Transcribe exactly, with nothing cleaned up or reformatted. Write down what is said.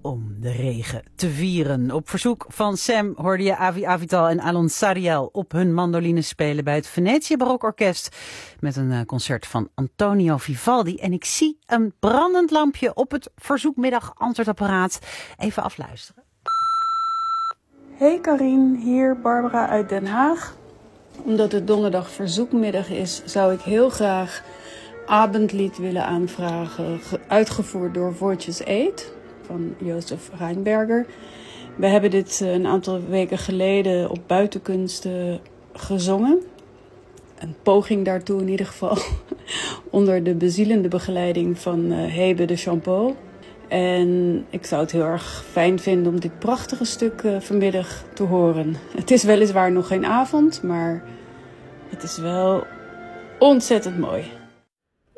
om de regen te vieren. Op verzoek van Sam hoorde je Avi Avital en Alon Sariel op hun mandoline spelen bij het Venetië Barokorkest met een concert van Antonio Vivaldi. En ik zie een brandend lampje op het verzoekmiddag antwoordapparaat. Even afluisteren. Hey Karin, hier Barbara uit Den Haag. Omdat het donderdag verzoekmiddag is, zou ik heel graag Abendlied willen aanvragen, uitgevoerd door Voices Eid van Jozef Reinberger. We hebben dit een aantal weken geleden op Buitenkunsten gezongen. Een poging daartoe in ieder geval, onder de bezielende begeleiding van uh, Hebe de Champeau. En ik zou het heel erg fijn vinden om dit prachtige stuk uh, vanmiddag te horen. Het is weliswaar nog geen avond, maar het is wel ontzettend mooi.